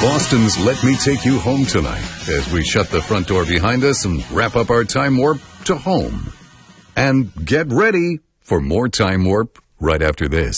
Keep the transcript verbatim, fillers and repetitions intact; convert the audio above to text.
Boston's Let Me Take You Home tonight as we shut the front door behind us and wrap up our time warp to home. And get ready for more time warp right after this.